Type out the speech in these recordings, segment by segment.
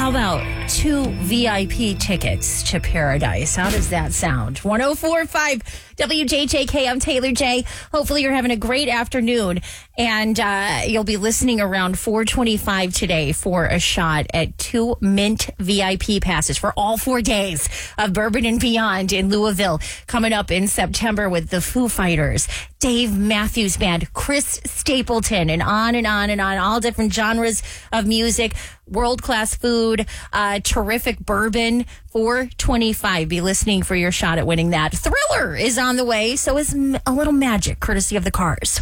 How about 2 VIP tickets to paradise? How does that sound? 104.5 WJJK. I'm Taylor J. Hopefully you're having a great afternoon, and you'll be listening around 4:25 today for a shot at 2 Mint VIP passes for all 4 days of Bourbon and Beyond in Louisville, coming up in September with the Foo Fighters, Dave Matthews Band, Chris Stapleton, and on and on and on, all different genres of music, world-class food, terrific bourbon. 4:25. Be listening for your shot at winning that. Thriller is on the way, so is a little magic, courtesy of the Cars.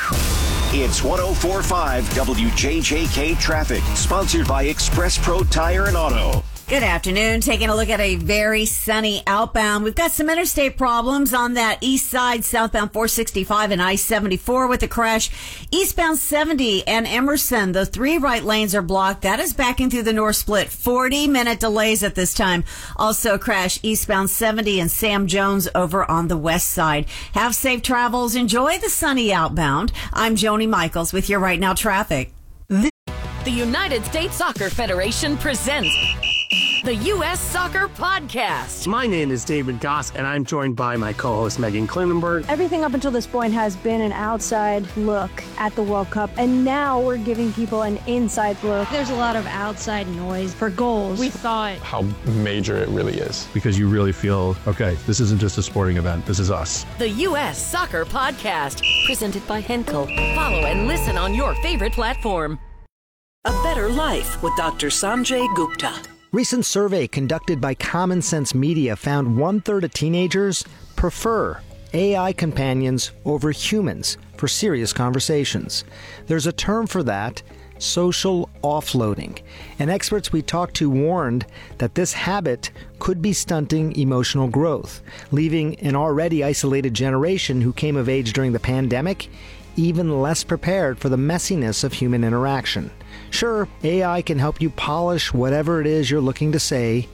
It's 104.5 WJJK Traffic, sponsored by Express Pro Tire and Auto. Good afternoon. Taking a look at a very sunny outbound. We've got some interstate problems on that east side, southbound 465 and I-74 with a crash. Eastbound 70 and Emerson, the 3 right lanes are blocked. That is backing through the north split. 40-minute delays at this time. Also a crash eastbound 70 and Sam Jones over on the west side. Have safe travels. Enjoy the sunny outbound. I'm Joni Michaels with your Right Now traffic. The United States Soccer Federation presents the U.S. Soccer Podcast. My name is David Goss, and I'm joined by my co-host Megan Klinenberg. Everything up until this point has been an outside look at the World Cup, and now we're giving people an inside look. There's a lot of outside noise for goals. We thought how major it really is. Because you really feel, okay, this isn't just a sporting event, this is us. The U.S. Soccer Podcast, presented by Henkel. Follow and listen on your favorite platform. A Better Life with Dr. Sanjay Gupta. Recent survey conducted by Common Sense Media found 1/3 of teenagers prefer AI companions over humans for serious conversations. There's a term for that, social offloading. And experts we talked to warned that this habit could be stunting emotional growth, leaving an already isolated generation who came of age during the pandemic even less prepared for the messiness of human interaction. Sure, AI can help you polish whatever it is you're looking to say,